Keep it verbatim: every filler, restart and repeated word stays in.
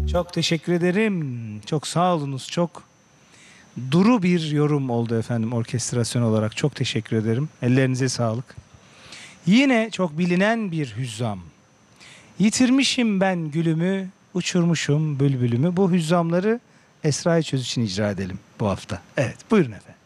Çok teşekkür ederim. Çok sağ olunuz. Çok duru bir yorum oldu efendim orkestrasyon olarak. Çok teşekkür ederim. Ellerinize sağlık. Yine çok bilinen bir hüzzam. Yitirmişim ben gülümü, uçurmuşum bülbülümü. Bu hüzzamları Esra Çöz için icra edelim bu hafta. Evet, buyurun efendim.